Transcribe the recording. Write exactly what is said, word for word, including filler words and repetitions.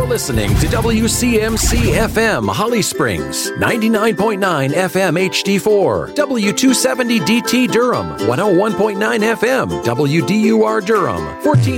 listening to W C M C F M Holly Springs, ninety-nine point nine F M H D four, W two seventy D T Durham, one oh one point nine F M W D U R Durham, fourteen